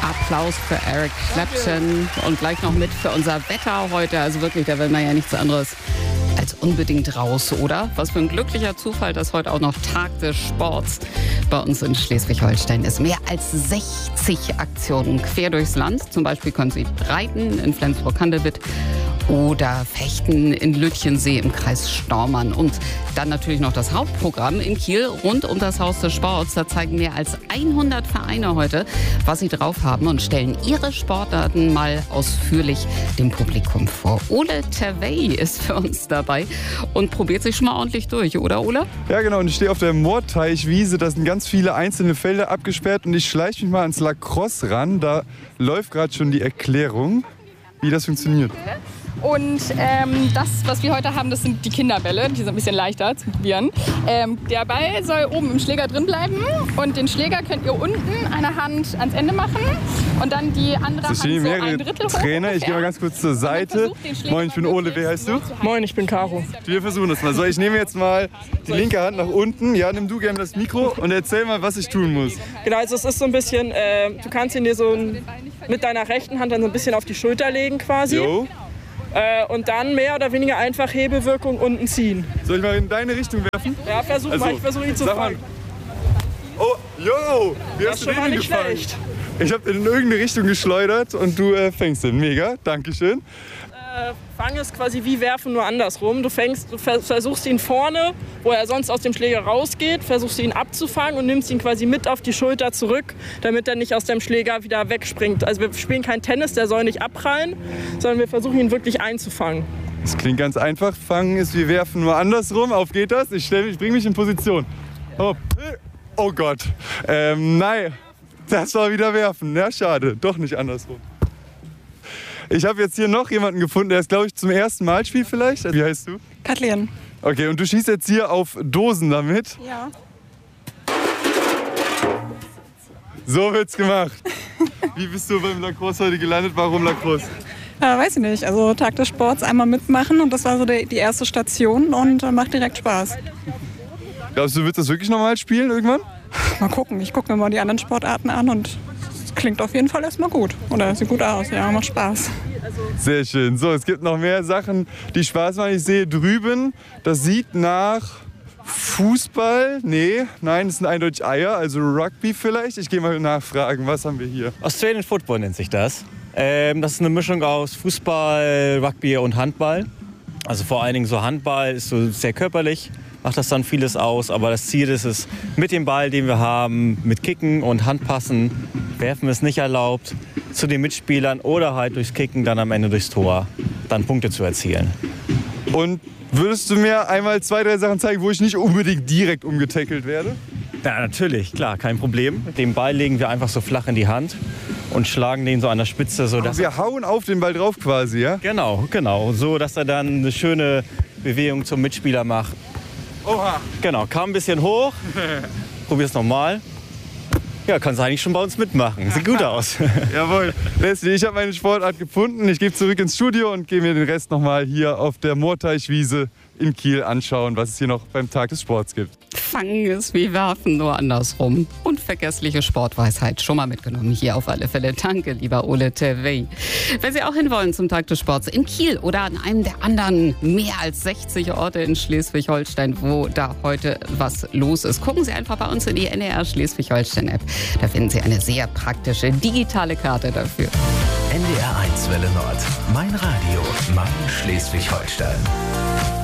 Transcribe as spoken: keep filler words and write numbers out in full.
Applaus für Eric Clapton und gleich noch mit für unser Wetter heute. Also wirklich, da will man ja nichts anderes als unbedingt raus, oder? Was für ein glücklicher Zufall, dass heute auch noch Tag des Sports bei uns in Schleswig-Holstein ist. Mehr als sechzig Aktionen quer durchs Land. Zum Beispiel können Sie reiten in Flensburg-Handewitt oder fechten in Lütchensee im Kreis Stormann. Und dann natürlich noch das Hauptprogramm in Kiel rund um das Haus des Sports. Da zeigen mehr als hundert Vereine heute, was sie drauf haben und stellen ihre Sportarten mal ausführlich dem Publikum vor. Ole Terwey ist für uns dabei und probiert sich schon mal ordentlich durch, oder Ole? Ja genau, und ich stehe auf der Moorteichwiese. Da sind ganz viele einzelne Felder abgesperrt und ich schleiche mich mal ans Lacrosse ran. Da läuft gerade schon die Erklärung, wie das funktioniert. Und ähm, das, was wir heute haben, das sind die Kinderbälle. Die sind ein bisschen leichter zu probieren. Ähm, der Ball soll oben im Schläger drin bleiben. Und den Schläger könnt ihr unten eine Hand ans Ende machen. Und dann die andere Hand so ein Drittel hoch. Trainer, ich gehe mal ganz kurz zur Seite. Moin, ich bin Ole. Wer heißt du? Moin, ich bin Caro. Wir versuchen das mal. So, ich nehme jetzt mal die linke Hand nach unten. Ja, nimm du gerne das Mikro und erzähl mal, was ich tun muss. Genau, also es ist so ein bisschen, äh, du kannst ihn dir so mit deiner rechten Hand dann so ein bisschen auf die Schulter legen quasi. Jo. Äh, und dann mehr oder weniger einfach Hebelwirkung unten ziehen. Soll ich mal in deine Richtung werfen? Ja, versuch also, mal, ich versuche ihn zu fangen. Oh, yo, wie das hast ist du schon den mal nicht gefangen? schlecht. Ich habe in irgendeine Richtung geschleudert und du äh, fängst ihn. Mega, Dankeschön. Äh, Fangen ist quasi wie werfen, nur andersrum. Du, fängst, du versuchst ihn vorne, wo er sonst aus dem Schläger rausgeht, versuchst ihn abzufangen und nimmst ihn quasi mit auf die Schulter zurück, damit er nicht aus dem Schläger wieder wegspringt. Also wir spielen kein Tennis, der soll nicht abprallen, sondern wir versuchen ihn wirklich einzufangen. Das klingt ganz einfach. Fangen ist wie werfen, nur andersrum. Auf geht das. Ich, stell, ich bringe mich in Position. Hopp. Oh Gott. Ähm, nein, das war wieder werfen. Ja, schade. Doch nicht andersrum. Ich habe jetzt hier noch jemanden gefunden, der ist, glaube ich, zum ersten Mal spielt vielleicht. Wie heißt du? Kathleen. Okay, und du schießt jetzt hier auf Dosen damit? Ja. So wird's gemacht. Wie bist du beim Lacrosse heute gelandet? Warum Lacrosse? Ja, weiß ich nicht. Also Tag des Sports einmal mitmachen und das war so die, die erste Station und äh, macht direkt Spaß. Glaubst du, willst du das wirklich nochmal spielen irgendwann? Mal gucken. Ich gucke mir mal die anderen Sportarten an und klingt auf jeden Fall erstmal gut. Oder sieht gut aus, ja, macht Spaß. Sehr schön. So, es gibt noch mehr Sachen, die Spaß machen. Ich sehe drüben, das sieht nach Fußball. Nee, nein, das sind eindeutig Eier, also Rugby vielleicht. Ich gehe mal nachfragen, was haben wir hier? Australian Football nennt sich das. Ähm, das ist eine Mischung aus Fußball, Rugby und Handball. Also vor allen Dingen so Handball ist so sehr körperlich, macht das dann vieles aus. Aber das Ziel ist es, mit dem Ball, den wir haben, mit Kicken und Handpassen, werfen ist nicht erlaubt, zu den Mitspielern oder halt durchs Kicken dann am Ende durchs Tor dann Punkte zu erzielen. Und würdest du mir einmal zwei, drei Sachen zeigen, wo ich nicht unbedingt direkt umgetackelt werde? Ja, natürlich, klar, kein Problem. Den Ball legen wir einfach so flach in die Hand und schlagen den so an der Spitze. So dass wir hauen auf den Ball drauf quasi, ja? Genau, genau. So, dass er dann eine schöne Bewegung zum Mitspieler macht. Oha. Genau, kam ein bisschen hoch. Probier's nochmal. Ja, kannst du eigentlich schon bei uns mitmachen. Sieht gut aus. Jawohl. Leslie, ich habe meine Sportart gefunden. Ich gehe zurück ins Studio und gehe mir den Rest nochmal hier auf der Moorteichwiese in Kiel anschauen, was es hier noch beim Tag des Sports gibt. Fangen ist wie werfen, nur andersrum. Unvergessliche Sportweisheit schon mal mitgenommen hier auf alle Fälle. Danke, lieber Ole Terwey. Wenn Sie auch hinwollen zum Tag des Sports in Kiel oder an einem der anderen mehr als sechzig Orte in Schleswig-Holstein, wo da heute was los ist, gucken Sie einfach bei uns in die N D R Schleswig-Holstein-App. Da finden Sie eine sehr praktische digitale Karte dafür. N D R eins Welle Nord. Mein Radio, mein Schleswig-Holstein.